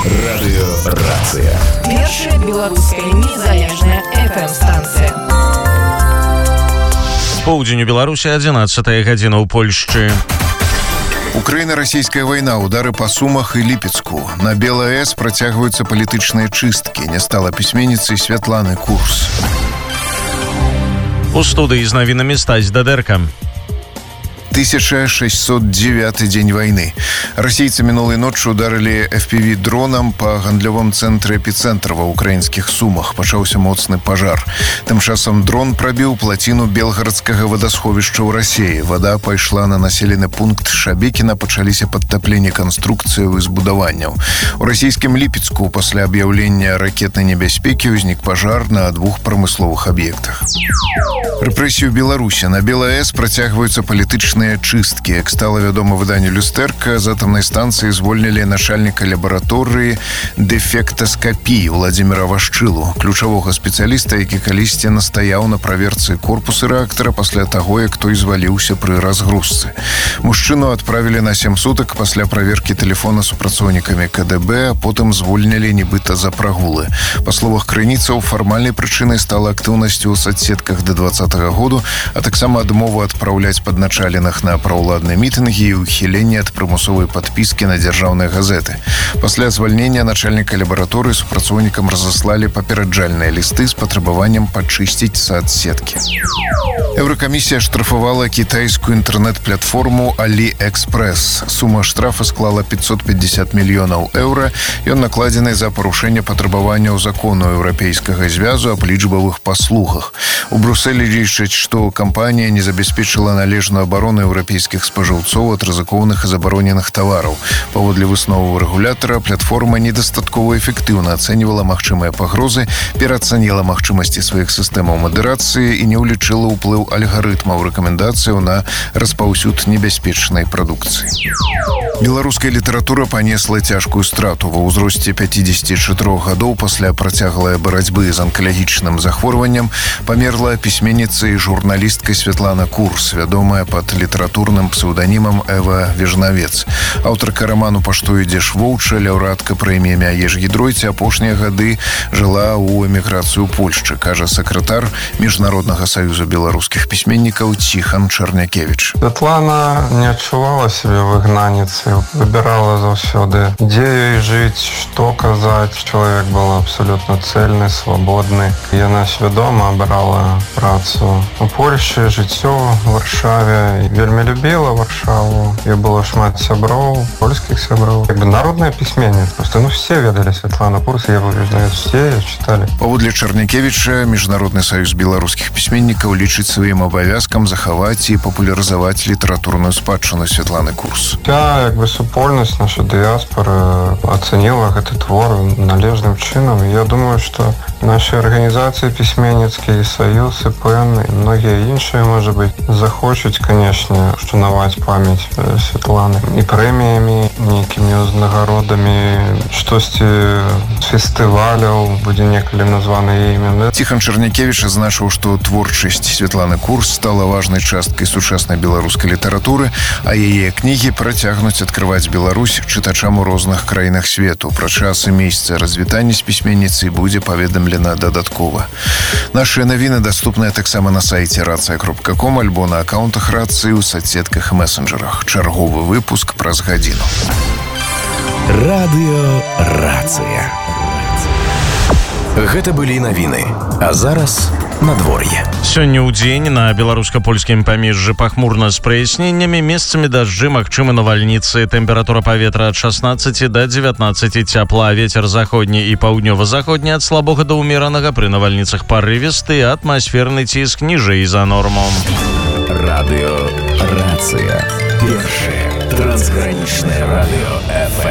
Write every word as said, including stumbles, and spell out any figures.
Радыёрацыя. Першая беларуская незалежная эф эм-станцыя. Поўдзень у Беларусі, адзінаццатая гадзіна ў Польшчы. Украина-российская война, удары по Сумах и Липецку. На БелАЭС протягиваются политичные чистки. Не стала письменницей Светланы Курс. У студыі з навінамі Стась Дадэрка. тысяча шестьсот девятый день войны. Российцы минулой ночью ударили эф пи ви-дроном по гандлёвым цэнтры эпицэнтра ва украінскіх Сумах. Пачаўся моцны пажар. Тым часам дрон прабіў плаціну белгарадскага вадасховішча ў Расіі. Вада пайшла на населены пункт Шабекіна, пачаліся падтапленні канструкцыяў і збудаванняў. У расійскім Ліпецку пасля аб'яўлення ракетнай небяспекі ўзнік пажар на двух прамысловых аб'ектах. Рэпрэсію Беларусі. На БелАЭС працягваюцца палітычныя чистки. Як стало вядома выданню «Люстэрка», з атамнай станцыі звольнілі начальніка лабараторыі дэфектаскапіі Владзіміра Вашчылу, ключавога спецыяліста, які калісьці настаяў на праверцы корпуса рэактара пасля таго, як той зваліўся пры разгрузцы. Мужчыну адправілі на сем сутак пасля праверкі тэлефона супрацоўнікамі ка дэ бэ, а потым звольнілі нібыта за прагулы. Па словах крыніцаў, фармальнай прычынай стала актыўнасць у соцсетках да двадцатага году, а таксама адмова адпраўляць падначаленых на праўладныя мітынгі і ўхіленне ад прымусовай падпіскі на дзяржаўныя газеты. Пасля звальнення начальніка лабараторыі супрацоўнікам разаслалі папераджальныя лісты з патрабаваннем пачысціць соцсеткі. Еўракамісія штрафавала кітайскую інтэрнэт-платформу AliExpress. Сума штрафа склала пятьсот пятьдесят мільёнаў еўра. Ён накладзены за парушэнне патрабаванняў закону еўрапейскага звязу аб лічбавых паслугах. У Брусэлі лічаць, што кампанія не забяспечыла належную абарону еўрапейскіх спажыўцоў ад рызыкоўных і забароненых тавараў. Паводле высноваў рэгулятара, платформа недастаткова эфектыўна ацэньвала магчымыя пагрозы, пераацаніла магчымасці сваіх сістэмаў мадэрацыі і не ўлічыла ўплыў алгарытмаў рэкамендацыяў на распаўсюд небяспечнай прадукцыі. Беларуская літаратура панесла цяжкую страту. Ва ўзросце пяцідзесяці чатырох гадоў пасля працяглай барацьбы з анкалагічным захворваннем памерла пісьменніца і журналістка Светлана Курс, вядомая пад літаратурным псеўданімам Эва Вежнавец. Аўтарка раману «Пашто ідзеш воўча», лаўрэатка прэміі Мяеш Гідройце, апошнія гады жыла ў эміграцыю ў Польшчы, кажа сакратар Міжнароднага саюза беларускіх пісьменнікаў Ціхан Чарнякевіч. Светлана не адчувала сябе выгнаніцай, выбірала заўсёды, дзе ёй жыць, што казаць. Чалавек был абсолютно цельны, свабодны. Яна свядома абрала працу у Польшчы, жыццё ў Варшаве. Вельмі любіла Варшаву. Я было шмат сяброў, польскіх сяброў. Як бы народная пісьменніца. Просто ну все ведалі Светлану Курс, я выгляжаю, все читали. Паводле Чарнякевіча, Міжнародны саюз беларускіх пісьменнікаў лічыць сваім абавязкам захаваць і папулярызаваць літаратурную спадчыну Светланы Курс. Вся як бы супольнасць, наша дыяспора ацаніла гэты твор належным чынам. Я думаю, што нашы арганізацыі пісьменніцкія, саюз, і ПЭН, і многія іншыя, можа быць, захочуць, канешне, ушанаваць памяць Светланы і прэміямі, нейкімі ўзнагародамі, штосьці з фестываляў будзе некалі названы яе імя. Ціхан Чарнякевіч азначыў, што творчасць Светланы Курс стала важнай часткай сучаснай беларускай літаратуры, а яе кнігі працягнуць адкрываць Беларусь чытачам у розных краінах свету. Пра час і месца развітання з пісьменніцай будзе паведамлена дадаткова. Нашыя навіны даступныя таксама на сайце рацыя кропка ком альбо на акаунтах рацыі ў соцсетках і месенджерах. Чарговы выпуск праз гадзіну. Радыёрацыя. Гэта былі навіны. А зараз надвор'е. Сёння ў дзень на беларуска-польскім памежжы пахмурна з праясненнямі, месцамі дажджы, магчымы навальніцы. Тэмпература паветра ад шаснаццаці да дзевятнаццаці цяпла. Вецер заходні і паўднёва-заходні ад слабога да ўмеранага, пры навальніцах парывісты, атмасферны ціск ніжэй за норму. Радыёрацыя. Першае трансгранічнае радыё эф эм.